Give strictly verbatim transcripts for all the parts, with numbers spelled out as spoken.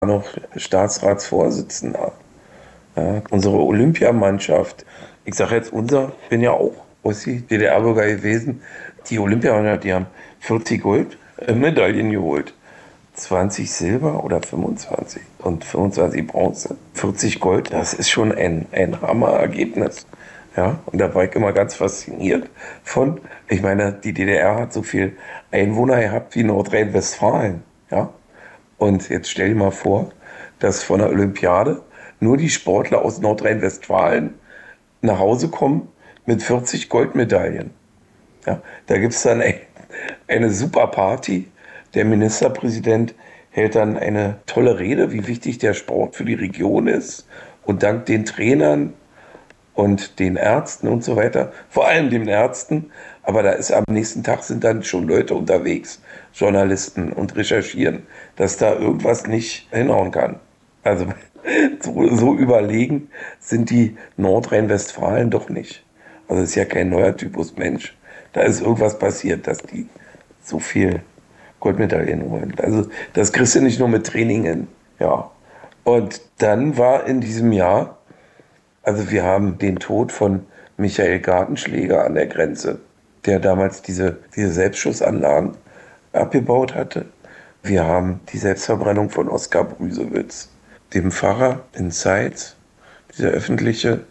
noch Staatsratsvorsitzender. Ja, unsere Olympiamannschaft, ich sage jetzt unser, bin ja auch Ossi, D D R-Bürger gewesen. Die Olympiamannschaft, die haben vierzig Goldmedaillen geholt. zwanzig Silber oder fünfundzwanzig und fünfundzwanzig Bronze. vierzig Gold, das ist schon ein, ein Hammerergebnis. Ja, und da war ich immer ganz fasziniert von, ich meine, die D D R hat so viel Einwohner gehabt wie Nordrhein-Westfalen. Ja, und jetzt stell dir mal vor, dass von der Olympiade nur die Sportler aus Nordrhein-Westfalen nach Hause kommen mit vierzig Goldmedaillen. Ja, da gibt es dann ein, eine super Party. Der Ministerpräsident hält dann eine tolle Rede, wie wichtig der Sport für die Region ist und dankt den Trainern und den Ärzten und so weiter, vor allem den Ärzten. Aber da ist am nächsten Tag sind dann schon Leute unterwegs, Journalisten und recherchieren, dass da irgendwas nicht hinhauen kann. Also so, so überlegen sind die Nordrhein-Westfalen doch nicht. Also es ist ja kein neuer Typus Mensch. Da ist irgendwas passiert, dass die so viel Goldmedaillen holen. Also das kriegst du nicht nur mit Training hin. Ja. Und dann war in diesem Jahr, also wir haben den Tod von Michael Gartenschläger an der Grenze, der damals diese, diese Selbstschussanlagen abgebaut hatte. Wir haben die Selbstverbrennung von Oskar Brüsewitz, dem Pfarrer in Zeitz, dieser öffentliche.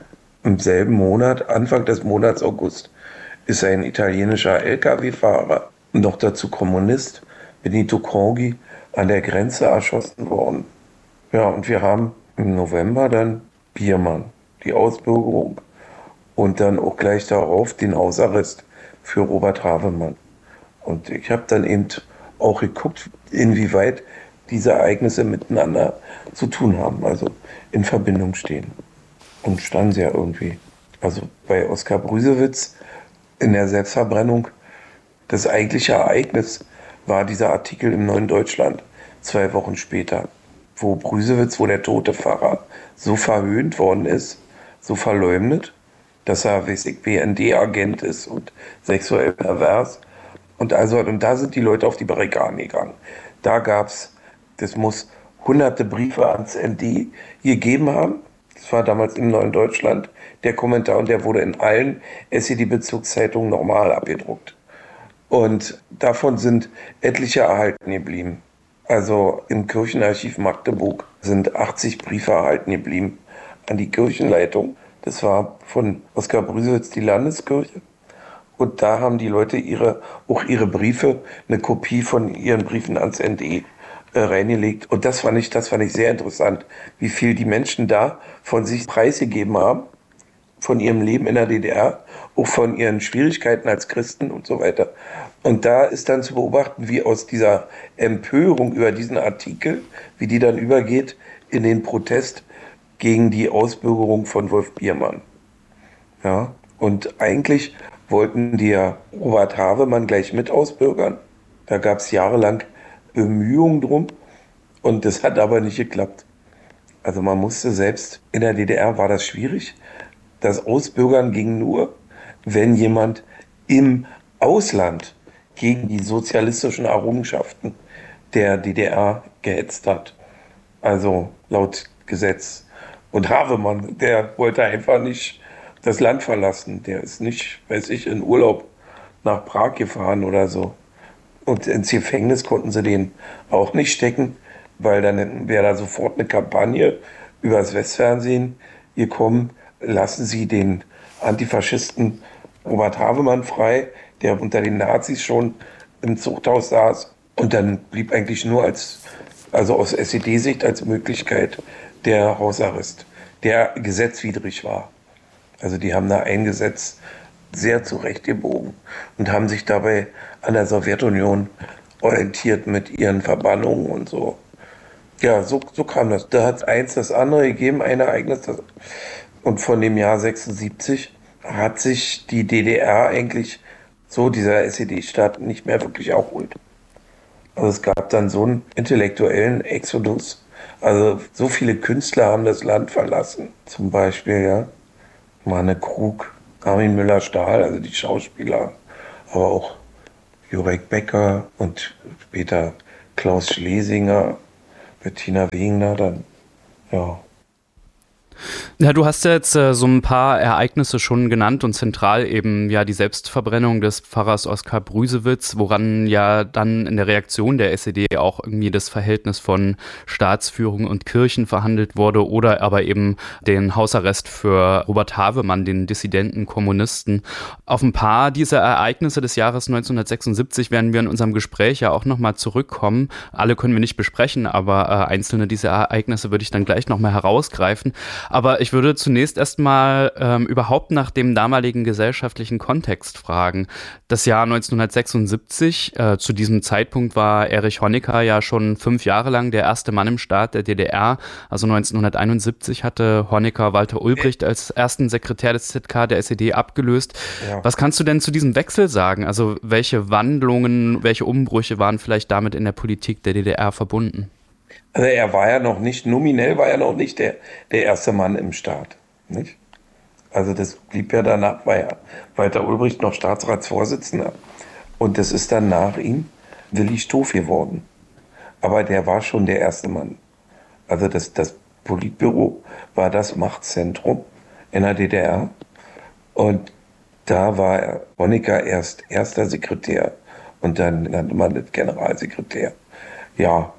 Im selben Monat, Anfang des Monats August, ist ein italienischer L K W-Fahrer, noch dazu Kommunist, Benito Crogi, an der Grenze erschossen worden. Ja, und wir haben im November dann Biermann, die Ausbürgerung und dann auch gleich darauf den Hausarrest für Robert Havemann. Und ich habe dann eben auch geguckt, inwieweit diese Ereignisse miteinander zu tun haben, also in Verbindung stehen. Und standen sie ja irgendwie. Also bei Oskar Brüsewitz in der Selbstverbrennung, das eigentliche Ereignis war dieser Artikel im Neuen Deutschland, zwei Wochen später, wo Brüsewitz, wo der tote Pfarrer so verhöhnt worden ist, so verleumdet, dass er, weiß ich, B N D-Agent ist und sexuell pervers. Und, also, und da sind die Leute auf die Barrikaden gegangen. Da gab es, das muss hunderte Briefe ans N D gegeben haben. Das war damals im Neuen Deutschland der Kommentar und der wurde in allen S E D-Bezugszeitungen normal abgedruckt. Und davon sind etliche erhalten geblieben. Also im Kirchenarchiv Magdeburg sind achtzig Briefe erhalten geblieben an die Kirchenleitung. Das war von Oskar Brüsewitz die Landeskirche. Und da haben die Leute ihre, auch ihre Briefe, eine Kopie von ihren Briefen ans N D äh, reingelegt. Und das fand ich, das fand ich sehr interessant, wie viel die Menschen da von sich preisgegeben haben, von ihrem Leben in der D D R, auch von ihren Schwierigkeiten als Christen und so weiter. Und da ist dann zu beobachten, wie aus dieser Empörung über diesen Artikel, wie die dann übergeht in den Protest gegen die Ausbürgerung von Wolf Biermann. Ja, und eigentlich wollten die ja Robert Havemann gleich mit ausbürgern. Da gab es jahrelang Bemühungen drum und das hat aber nicht geklappt. Also man musste selbst, in der D D R war das schwierig. Das Ausbürgern ging nur, wenn jemand im Ausland gegen die sozialistischen Errungenschaften der D D R gehetzt hat. Also laut Gesetz. Und Havemann, der wollte einfach nicht das Land verlassen. Der ist nicht, weiß ich, in Urlaub nach Prag gefahren oder so. Und ins Gefängnis konnten sie den auch nicht stecken, weil dann wäre da sofort eine Kampagne übers Westfernsehen gekommen. Lassen Sie den Antifaschisten Robert Havemann frei, der unter den Nazis schon im Zuchthaus saß. Und dann blieb eigentlich nur als, also aus S E D-Sicht als Möglichkeit der Hausarrest, der gesetzwidrig war. Also die haben da ein Gesetz sehr zurechtgebogen und haben sich dabei an der Sowjetunion orientiert mit ihren Verbannungen und so. Ja, so, so kam das. Da hat eins das andere gegeben, ein Ereignis. Das, und von dem Jahr sechsundsiebzig hat sich die D D R eigentlich so, dieser S E D-Staat, nicht mehr wirklich erholt. Also es gab dann so einen intellektuellen Exodus. Also so viele Künstler haben das Land verlassen. Zum Beispiel, ja, Manne Krug, Armin Müller-Stahl, also die Schauspieler, aber auch Jurek Becker und später Klaus Schlesinger, Bettina Wegner dann, ja. Ja, du hast ja jetzt äh, so ein paar Ereignisse schon genannt und zentral eben ja die Selbstverbrennung des Pfarrers Oskar Brüsewitz, woran ja dann in der Reaktion der S E D auch irgendwie das Verhältnis von Staatsführung und Kirchen verhandelt wurde oder aber eben den Hausarrest für Robert Havemann, den dissidenten Kommunisten. Auf ein paar dieser Ereignisse des Jahres neunzehnhundertsechsundsiebzig werden wir in unserem Gespräch ja auch nochmal zurückkommen. Alle können wir nicht besprechen, aber äh, einzelne dieser Ereignisse würde ich dann gleich nochmal herausgreifen. Aber ich würde zunächst erstmal ähm, überhaupt nach dem damaligen gesellschaftlichen Kontext fragen. Das Jahr neunzehnhundertsechsundsiebzig, äh, zu diesem Zeitpunkt war Erich Honecker ja schon fünf Jahre lang der erste Mann im Staat der D D R. Also neunzehnhunderteinundsiebzig hatte Honecker Walter Ulbricht als ersten Sekretär des Z K der S E D abgelöst. Ja. Was kannst du denn zu diesem Wechsel sagen? Also welche Wandlungen, welche Umbrüche waren vielleicht damit in der Politik der D D R verbunden? Also er war ja noch nicht, nominell war er noch nicht der, der erste Mann im Staat, nicht? Also das blieb ja danach, war ja Walter Ulbricht noch Staatsratsvorsitzender. Und das ist dann nach ihm Willi Stoph geworden. Aber der war schon der erste Mann. Also das, das Politbüro war das Machtzentrum in der D D R. Und da war Honecker erst erster Sekretär und dann nannte man das Generalsekretär. Ja,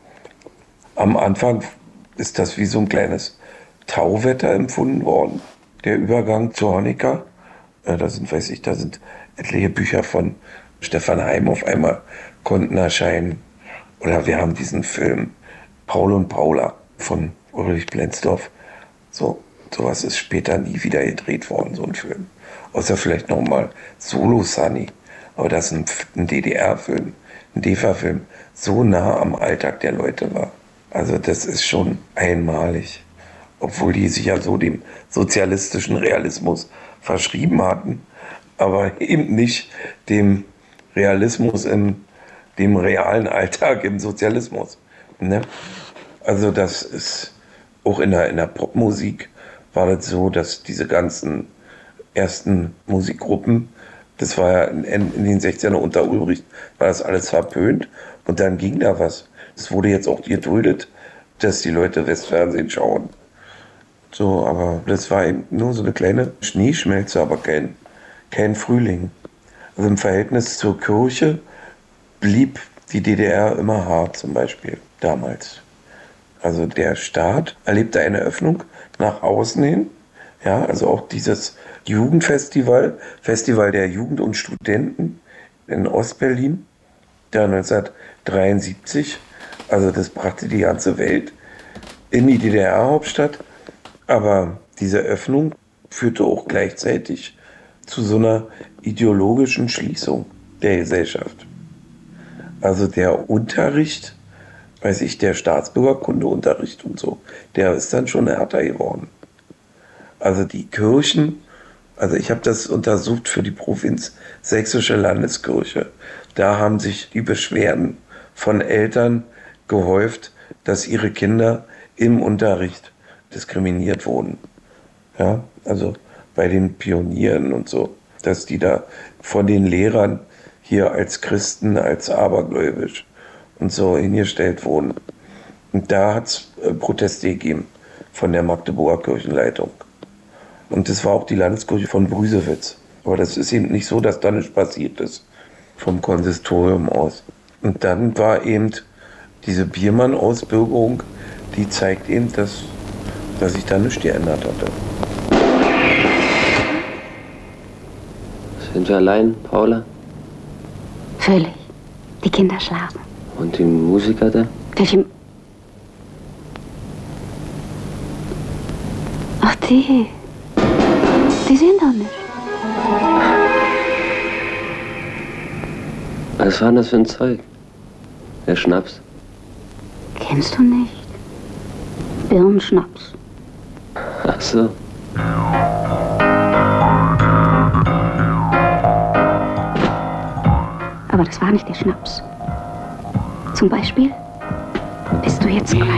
am Anfang ist das wie so ein kleines Tauwetter empfunden worden, der Übergang zu Honecker. Da sind, weiß ich, da sind etliche Bücher von Stefan Heym auf einmal konnten erscheinen. Oder wir haben diesen Film Paul und Paula von Ulrich Blenzdorf. So, sowas ist später nie wieder gedreht worden, so ein Film. Außer vielleicht nochmal Solo Sunny. Aber das ist ein, ein D D R-Film, ein D E F A-Film, so nah am Alltag der Leute war. Also das ist schon einmalig. Obwohl die sich ja so dem sozialistischen Realismus verschrieben hatten, aber eben nicht dem Realismus in dem realen Alltag im Sozialismus. Ne? Also das ist auch in der, in der Popmusik war das so, dass diese ganzen ersten Musikgruppen, das war ja in, in den sechzigern unter Ulbricht, war das alles verpönt und dann ging da was. Es wurde jetzt auch geduldet, dass die Leute Westfernsehen schauen. So, aber das war eben nur so eine kleine Schneeschmelze, aber kein, kein Frühling. Also im Verhältnis zur Kirche blieb die D D R immer hart, zum Beispiel damals. Also der Staat erlebte eine Öffnung nach außen hin. Ja, also auch dieses Jugendfestival, Festival der Jugend und Studenten in Ostberlin, da neunzehnhundertdreiundsiebzig. Also das brachte die ganze Welt in die D D R-Hauptstadt. Aber diese Öffnung führte auch gleichzeitig zu so einer ideologischen Schließung der Gesellschaft. Also der Unterricht, weiß ich, der Staatsbürgerkundeunterricht und so, der ist dann schon härter geworden. Also die Kirchen, also ich habe das untersucht für die Provinz Sächsische Landeskirche, da haben sich die Beschwerden von Eltern gehäuft, dass ihre Kinder im Unterricht diskriminiert wurden. Ja, also bei den Pionieren und so, dass die da von den Lehrern hier als Christen, als abergläubisch und so hingestellt wurden. Und da hat es äh, Proteste gegeben von der Magdeburger Kirchenleitung. Und das war auch die Landeskirche von Brüsewitz. Aber das ist eben nicht so, dass da nichts passiert ist vom Konsistorium aus. Und dann war eben diese Biermann-Ausbürgerung, die zeigt eben, dass, dass sich da nichts geändert hatte. Sind wir allein, Paula? Völlig. Die Kinder schlafen. Und die Musiker da? Welche... Ach, die. Die sind doch nicht. Was war denn das für ein Zeug? Der Schnaps? Kennst du nicht? Birnenschnaps. Ach so. Aber das war nicht der Schnaps. Zum Beispiel bist du jetzt gleich.